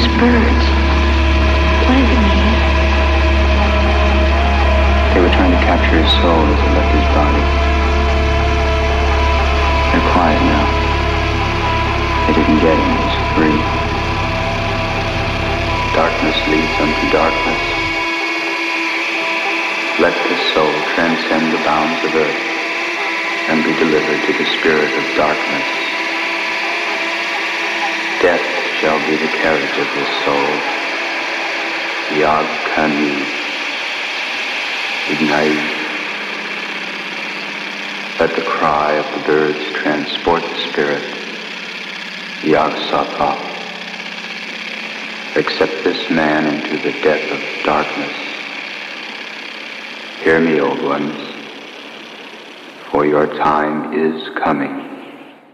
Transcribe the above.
Those birds, what did they mean? They were trying to capture his soul as it left his body. They're quiet now. They didn't get him. He's free. Darkness leads unto darkness. Let the soul transcend the bounds of earth and be delivered to the spirit of darkness. Death shall be the carriage of this soul. Yag Kani, Ignite. Let the cry of the birds transport the spirit. Yag Sapa. Accept this man into the death of darkness. Hear me, old ones, for your time is coming.